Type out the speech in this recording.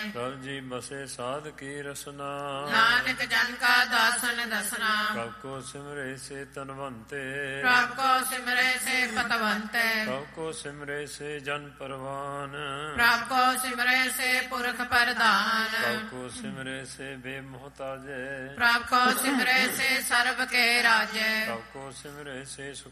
ਪ੍ਰਭ ਜੀ ਬਸੇ ਸਾਧ ਕੀ ਰਸਨਾ। ਨਾਨਕ ਜਨ ਕਾ ਦਾਸਨ ਦਸਨਾ। ਪ੍ਰਭ ਕੋ ਸਿਮਰੇ ਸੇ ਤਨਵੰਤੇ। ਪ੍ਰਭ ਕੋ ਸਿਮਰੇ ਸੇ ਪਤਵੰਤੇ। ਪ੍ਰਭ ਕੋ ਸਿਮਰੇ ਸੇ ਜਨ ਪਰਵਾਨ। ਪ੍ਰਭ ਕੋ ਸਿਮਰੇ ਸੇ ਪੁਰਖ ਪ੍ਰਧਾਨ। ਪ੍ਰਭ ਕੋ ਸਿਮਰੇ ਸੇ ਬੇਮੁਹਤਾਜੇ। ਪ੍ਰਭ ਕੋ ਸਿਮਰੇ ਸੇ ਸਰਬ ਕੇ ਰਾਜੇ। ਪ੍ਰਭ ਕੋ ਸਿਮਰੇ ਸੇ ਸੁਖ